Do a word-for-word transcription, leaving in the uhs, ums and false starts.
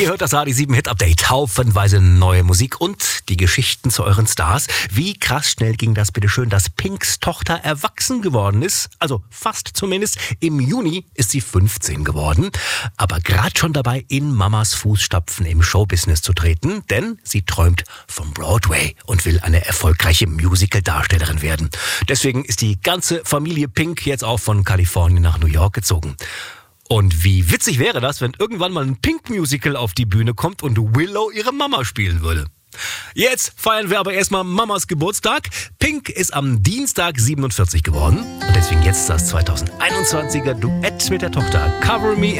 Ihr hört das A D sieben Hit Update. Haufenweise neue Musik und die Geschichten zu euren Stars. Wie krass schnell ging das bitte schön, dass Pinks Tochter erwachsen geworden ist? Also fast zumindest. Im Juni ist sie fünfzehn geworden. Aber gerade schon dabei, in Mamas Fußstapfen im Showbusiness zu treten. Denn sie träumt vom Broadway und will eine erfolgreiche Musical-Darstellerin werden. Deswegen ist die ganze Familie Pink jetzt auch von Kalifornien nach New York gezogen. Und wie witzig wäre das, wenn irgendwann mal ein Pink-Musical auf die Bühne kommt und Willow ihre Mama spielen würde. Jetzt feiern wir aber erstmal Mamas Geburtstag. Pink ist am Dienstag siebenundvierzig geworden. Und deswegen jetzt das zweitausendeinundzwanziger Duett mit der Tochter Cover Me